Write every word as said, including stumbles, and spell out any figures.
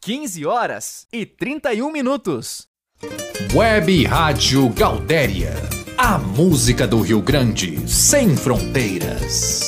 quinze horas e trinta e um minutos. Web Rádio Gaudéria. A música do Rio Grande, sem fronteiras.